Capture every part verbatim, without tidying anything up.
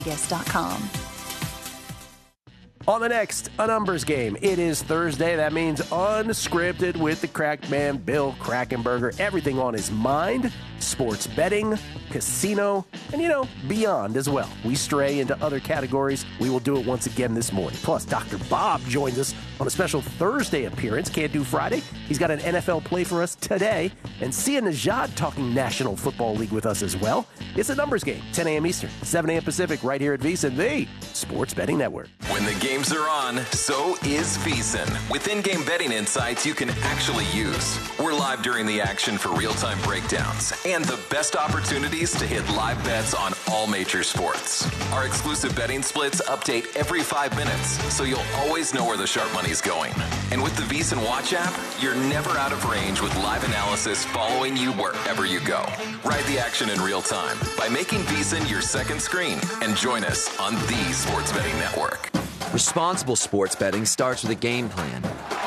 Vegas dot com. On the next A Numbers Game, it is Thursday. That means unscripted with the cracked man, Bill Krackomberger. Everything on his mind, sports betting, casino, and, you know, beyond as well. We stray into other categories. We will do it once again this morning. Plus, Doctor Bob joins us on a special Thursday appearance. Can't do Friday. He's got an N F L play for us today. And Sia Nejad talking National Football League with us as well. It's A Numbers Game, ten a.m. Eastern, seven a.m. Pacific, right here at VSiN, the Sports Betting Network. When the games are on, so is VSiN. With in-game betting insights you can actually use. We're live during the action for real-time breakdowns and the best opportunities to hit live bets on all major sports. Our exclusive betting splits update every five minutes, so you'll always know where the sharp money's going. And with the VSiN Watch app, you're never out of range with live analysis following you wherever you go. Ride the action in real time by making VSiN your second screen and join us on the Sports Betting Network. Responsible sports betting starts with a game plan.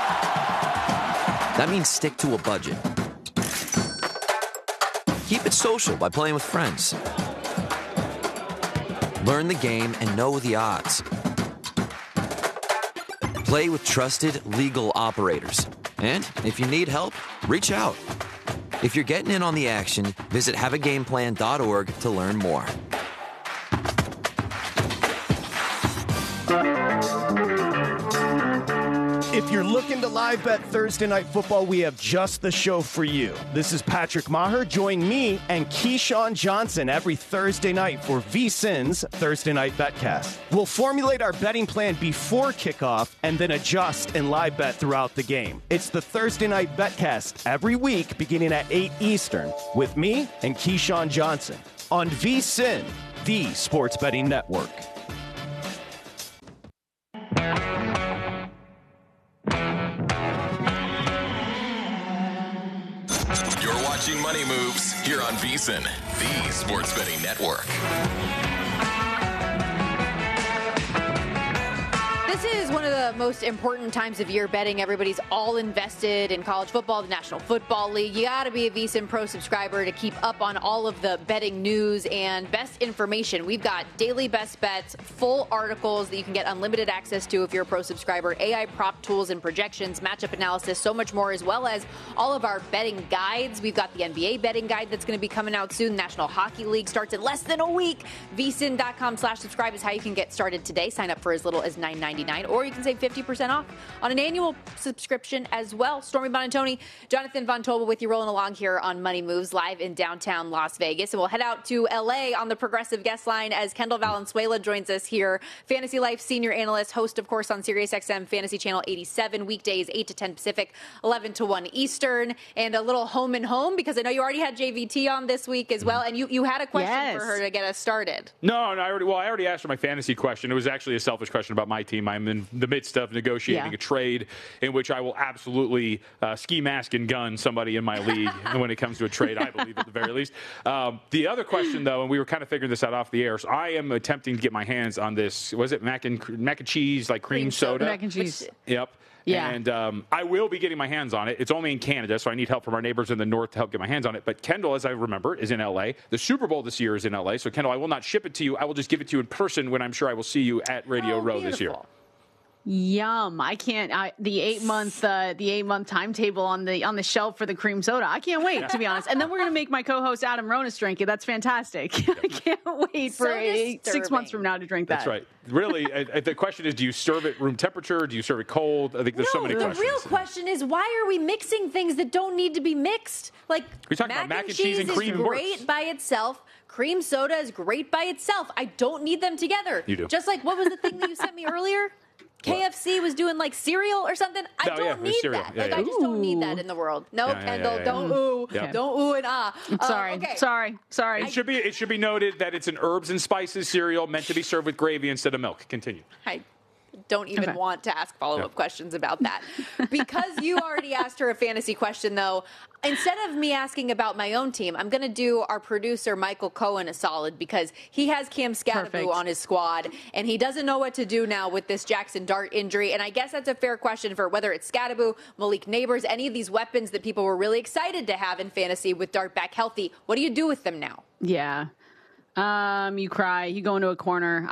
That means stick to a budget. Keep it social by playing with friends. Learn the game and know the odds. Play with trusted, legal operators. And if you need help, reach out. If you're getting in on the action, visit have a game plan dot org to learn more. If you're looking to live bet Thursday Night Football, we have just the show for you. This is Patrick Maher. Join me and Keyshawn Johnson every Thursday night for VSiN's Thursday Night Betcast. We'll formulate our betting plan before kickoff and then adjust and live bet throughout the game. It's the Thursday Night Betcast every week beginning at eight Eastern with me and Keyshawn Johnson on VSiN, the Sports Betting Network. Watching Money Moves here on VSiN, the Sports Betting Network. This is one of the most important times of year betting. Everybody's all invested in college football, the National Football League. You got to be a VSiN Pro subscriber to keep up on all of the betting news and best information. We've got daily best bets, full articles that you can get unlimited access to if you're a Pro subscriber, A I prop tools and projections, matchup analysis, so much more, as well as all of our betting guides. We've got the N B A betting guide that's going to be coming out soon. National Hockey League starts in less than a week. VSiN dot com slash subscribe is how you can get started today. Sign up for as little as nine ninety-nine, or you can save fifty percent off on an annual subscription as well. Stormy Bonantoni, Jonathan Von Tobel with you, rolling along here on Money Moves live in downtown Las Vegas. And we'll head out to L A on the Progressive guest line as Kendall Valenzuela joins us here. Fantasy Life senior analyst, host, of course, on SiriusXM Fantasy Channel eighty-seven, weekdays eight to ten Pacific, eleven to one Eastern. And a little home and home, because I know you already had J V T on this week as well. And you, you had a question yes. for her to get us started. No, no, I already, well, I already asked her my fantasy question. It was actually a selfish question about my team. I'm in the midst of negotiating yeah. a trade in which I will absolutely uh, ski mask and gun somebody in my league when it comes to a trade, I believe, at the very least. Um, the other question, though, and we were kind of figuring this out off the air, so I am attempting to get my hands on this, was it mac and, mac and cheese, like cream, cream soda? Mac and cheese. Which, yep. Yeah. And um, I will be getting my hands on it. It's only in Canada, so I need help from our neighbors in the north to help get my hands on it. But Kendall, as I remember, is in L A. The Super Bowl this year is in L A. So, Kendall, I will not ship it to you. I will just give it to you in person when I'm sure I will see you at Radio oh, Row beautiful. this year. Yum! I can't. I, the eight month, uh, the eight month timetable on the on the shelf for the cream soda. I can't wait, to be honest. And then we're gonna make my co-host Adam Ronis drink it. That's fantastic. I can't wait for So eight, six months from now to drink that. That's right. Really, uh, the question is: do you serve it room temperature? Do you serve it cold? I think there's no, so many the questions. real question is, why are we mixing things that don't need to be mixed? Like We're talking mac about mac and and cheese and cream is great works. by itself. Cream soda is great by itself. I don't need them together. You do. Just like, what was the thing that you sent me earlier? K F C was doing like cereal or something. I No, don't yeah, need cereal. that. Yeah, like yeah. I just don't need that Ooh. in the world. No, Yeah, yeah, Kendall, yeah, yeah. don't ooh, Yeah. don't ooh and ah. I'm sorry. Uh, okay. Sorry. Sorry. It should be it should be noted that it's an herbs and spices cereal meant to be served with gravy instead of milk. Continue. I don't even Okay. want to ask follow-up Yeah. questions about that. Because you already asked her a fantasy question, though, instead of me asking about my own team, I'm going to do our producer, Michael Cohen, a solid, because he has Cam Scadaboo Perfect. on his squad, and he doesn't know what to do now with this Jackson Dart injury. And I guess that's a fair question for whether it's Scadaboo, Malik Neighbors, any of these weapons that people were really excited to have in fantasy with Dart back healthy. What do you do with them now? Yeah. Um, you cry. You go into a corner.